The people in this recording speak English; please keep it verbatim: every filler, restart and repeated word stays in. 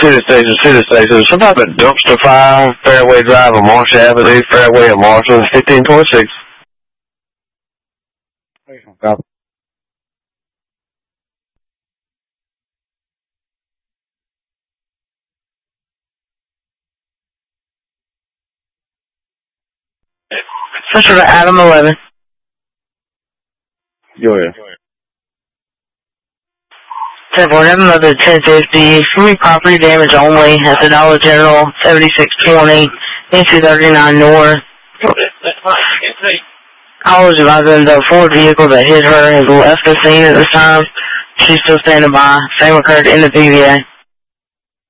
City Station, City Station. Some type of dumpster fire, Fairway Drive on Marsh Avenue, Fairway of Marshall, fifteen twenty-six. Copy. Central to Adam eleven. Go ahead. ten four, have another ten fifty. Free property damage only at the Dollar General, seventy-six twenty, N two thirty-nine North. I was advising the Ford vehicle that hit her has left the scene at this time. She's still standing by. Same occurred in the P V A.